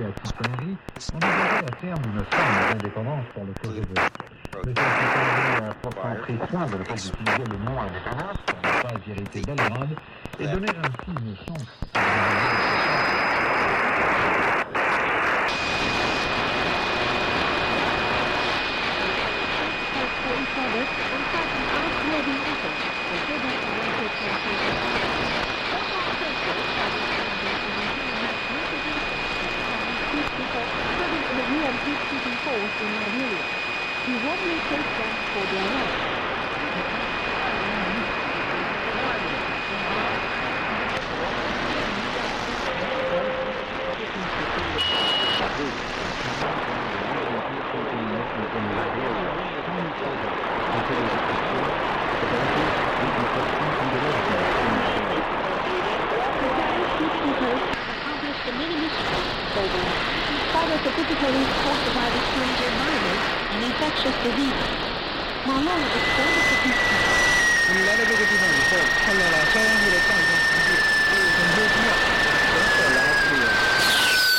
associé à Titonerie, envisageait à terme une forme d'indépendance pour le projet de M. Titonerie a pourtant pris soin de ne pas utiliser le mot indépendance pour ne pas irriter Belgrade et donner ainsi une chance à He warmly takes them for their right. Accomplished the many missions program. Father specifically caused by the strange environment and infectious diseases. 马浪 is one of the people. 你来到这个地方以后，看到了消亡